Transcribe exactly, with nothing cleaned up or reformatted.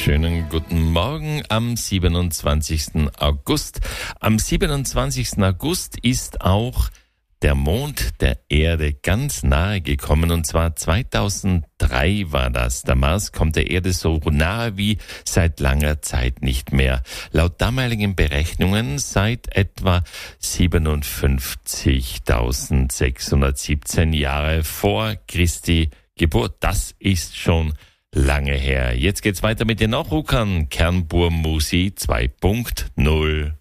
Schönen guten Morgen am siebenundzwanzigsten August. Am siebenundzwanzigsten August ist auch der Mond der Erde ganz nahe gekommen, und zwar zweitausenddrei war das. Der Mars kommt der Erde so nahe wie seit langer Zeit nicht mehr. Laut damaligen Berechnungen seit etwa siebenundfünfzigtausendsechshundertsiebzehn Jahre vor Christi Geburt. Das ist schon lange her. Jetzt geht's weiter mit den Nachruckern. Kernburm Musi zwei Punkt null.